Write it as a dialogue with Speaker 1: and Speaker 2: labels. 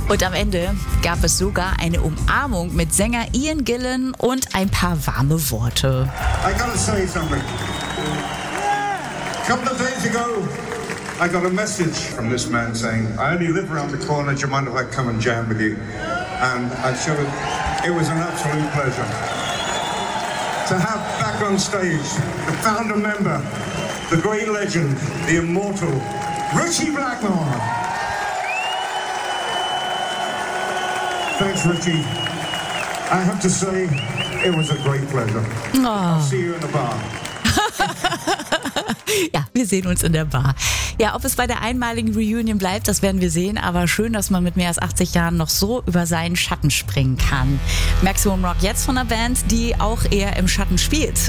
Speaker 1: Und am Ende gab es sogar eine Umarmung mit Sänger Ian Gillan und ein paar warme Worte.
Speaker 2: I gotta say something. A couple of days ago, I got a message from this man saying, I only live around the corner, do you mind if I come and jam with you? And I showed it was an absolute pleasure. To have back on stage the founder member, the great legend, the immortal, Ritchie Blackmore. Thanks, Ritchie. I have to say, it was a great pleasure. I'll see you in the bar.
Speaker 1: Ja, wir sehen uns in der Bar. Ja, ob es bei der einmaligen Reunion bleibt, das werden wir sehen. Aber schön, dass man mit mehr als 80 Jahren noch so über seinen Schatten springen kann. Maximum Rock jetzt von einer Band, die auch eher im Schatten spielt.